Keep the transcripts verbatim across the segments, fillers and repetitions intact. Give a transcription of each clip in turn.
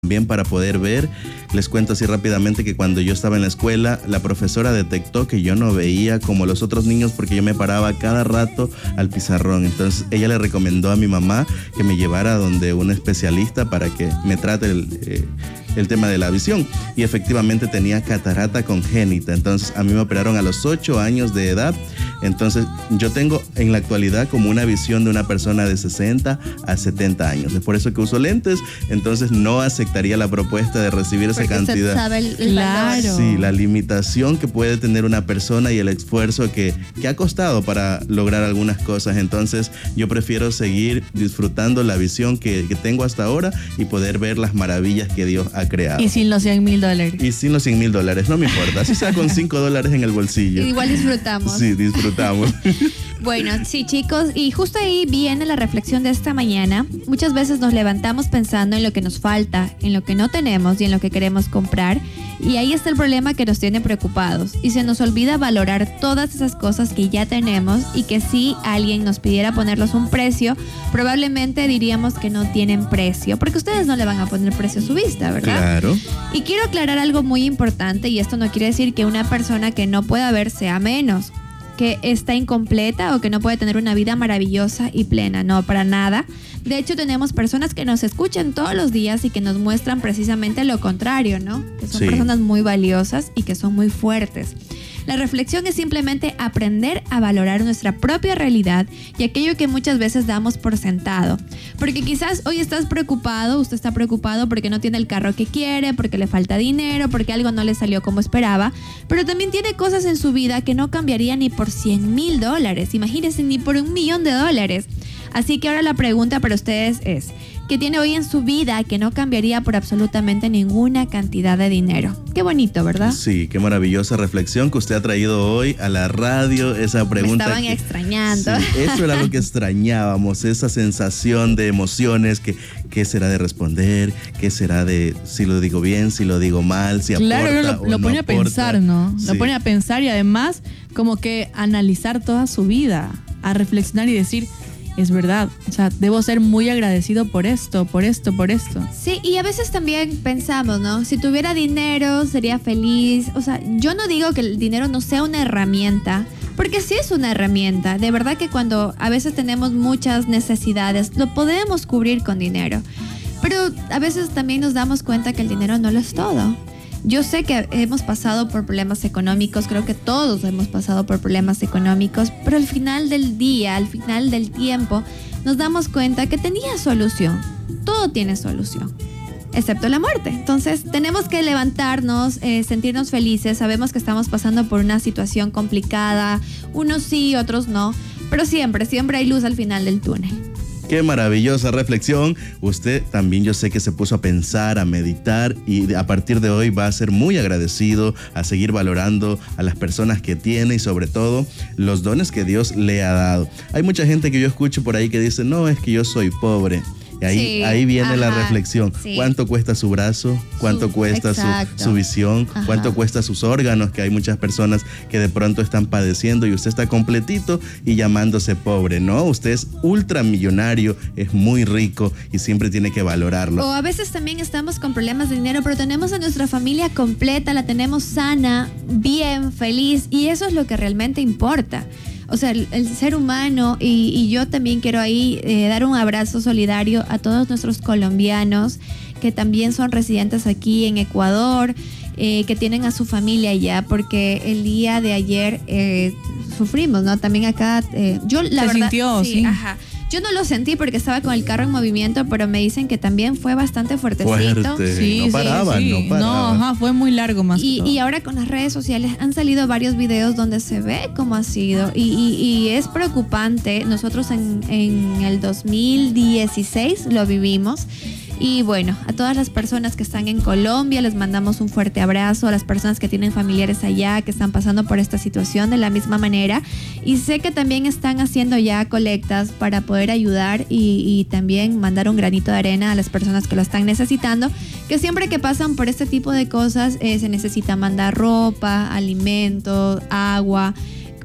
También para poder ver, les cuento así rápidamente que cuando yo estaba en la escuela, la profesora detectó que yo no veía como los otros niños porque yo me paraba cada rato al pizarrón. Entonces ella le recomendó a mi mamá que me llevara donde un especialista para que me trate el, eh, el tema de la visión. Y efectivamente tenía catarata congénita. Entonces a mí me operaron a los ocho años de edad. Entonces yo tengo en la actualidad como una visión de una persona de sesenta a setenta años. Es por eso que uso lentes. Entonces no aceptaría la propuesta de recibir esa Porque cantidad. usted sabe el, el Claro. valor. Sí, la limitación que puede tener una persona y el esfuerzo que, que ha costado para lograr algunas cosas. Entonces yo prefiero seguir disfrutando la visión que, que tengo hasta ahora y poder ver las maravillas que Dios ha creado. Y sin los cien mil dólares. Y sin los cien mil dólares, no me importa. Así sea con cinco dólares en el bolsillo. Igual disfrutamos. Sí, disfrutamos. Bueno, sí, chicos, y justo ahí viene la reflexión de esta mañana. Muchas veces nos levantamos pensando en lo que nos falta, en lo que no tenemos y en lo que queremos comprar. Y ahí está el problema que nos tiene preocupados. Y se nos olvida valorar todas esas cosas que ya tenemos y que si alguien nos pidiera ponerlos un precio, probablemente diríamos que no tienen precio, porque ustedes no le van a poner precio a su vista, ¿verdad? Claro. Y quiero aclarar algo muy importante, y esto no quiere decir que una persona que no pueda ver sea menos, que está incompleta o que no puede tener una vida maravillosa y plena. No, para nada. De hecho, tenemos personas que nos escuchan todos los días y que nos muestran precisamente lo contrario, ¿no? Que son Sí. personas muy valiosas y que son muy fuertes. La reflexión es simplemente aprender a valorar nuestra propia realidad y aquello que muchas veces damos por sentado. Porque quizás hoy estás preocupado, usted está preocupado porque no tiene el carro que quiere, porque le falta dinero, porque algo no le salió como esperaba, pero también tiene cosas en su vida que no cambiaría ni por cien mil dólares, imagínense, ni por un millón de dólares. Así que ahora la pregunta para ustedes es, ¿qué tiene hoy en su vida que no cambiaría por absolutamente ninguna cantidad de dinero? Qué bonito, ¿verdad? Sí, qué maravillosa reflexión que usted ha traído hoy a la radio, esa pregunta. Me estaban que, extrañando. Sí, eso era lo que extrañábamos, esa sensación de emociones, que qué será de responder, qué será de si lo digo bien, si lo digo mal, si Claro, aporta lo, o lo no pone a aporta. pensar, ¿no? Sí. Lo pone a pensar y además como que analizar toda su vida, a reflexionar y decir, es verdad, o sea, debo ser muy agradecido por esto, por esto, por esto. Sí, y a veces también pensamos, ¿no? Si tuviera dinero, sería feliz. O sea, yo no digo que el dinero no sea una herramienta, porque sí es una herramienta. De verdad que cuando a veces tenemos muchas necesidades, lo podemos cubrir con dinero. Pero a veces también nos damos cuenta que el dinero no lo es todo. Yo sé que hemos pasado por problemas económicos, creo que todos hemos pasado por problemas económicos, pero al final del día, al final del tiempo, nos damos cuenta que tenía solución. Todo tiene solución, excepto la muerte. Entonces tenemos que levantarnos, eh, sentirnos felices. Sabemos que estamos pasando por una situación complicada, unos sí, otros no, pero siempre, siempre hay luz al final del túnel. Qué maravillosa reflexión. Usted también, yo sé que se puso a pensar, a meditar, y a partir de hoy va a ser muy agradecido, a seguir valorando a las personas que tiene y sobre todo los dones que Dios le ha dado. Hay mucha gente que yo escucho por ahí que dice, no, es que yo soy pobre. Y ahí, Sí, ahí viene ajá, la reflexión. sí. ¿Cuánto cuesta su brazo? ¿Cuánto Su- cuesta su, exacto. su visión? Ajá. ¿Cuánto cuesta sus órganos? Que hay muchas personas que de pronto están padeciendo y usted está completito y llamándose pobre. No, usted es ultramillonario, es muy rico y siempre tiene que valorarlo. O a veces también estamos con problemas de dinero, pero tenemos a nuestra familia completa, la tenemos sana, bien, feliz, y eso es lo que realmente importa. O sea, el, el ser humano, y, y yo también quiero ahí eh, dar un abrazo solidario a todos nuestros colombianos que también son residentes aquí en Ecuador, eh, que tienen a su familia allá, porque el día de ayer eh, sufrimos, ¿no? También acá, eh, yo la Se verdad... sintió, sí. Ajá. Yo no lo sentí porque estaba con el carro en movimiento, pero me dicen que también fue bastante fuertecito. Fuerte. Sí, no sí, paraban, sí. no paraban. No, ajá, fue muy largo más Y, que todo. y ahora con las redes sociales han salido varios videos donde se ve cómo ha sido y, y, y es preocupante. Nosotros en, en el dos mil dieciséis lo vivimos. Y bueno, a todas las personas que están en Colombia les mandamos un fuerte abrazo, a las personas que tienen familiares allá, que están pasando por esta situación de la misma manera. Y sé que también están haciendo ya colectas para poder ayudar y, y también mandar un granito de arena a las personas que lo están necesitando, que siempre que pasan por este tipo de cosas eh, se necesita mandar ropa, alimentos, agua,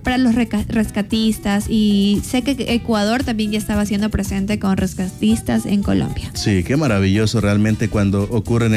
para los reca- rescatistas, y sé que Ecuador también ya estaba siendo presente con rescatistas en Colombia. Sí, qué maravilloso realmente cuando ocurren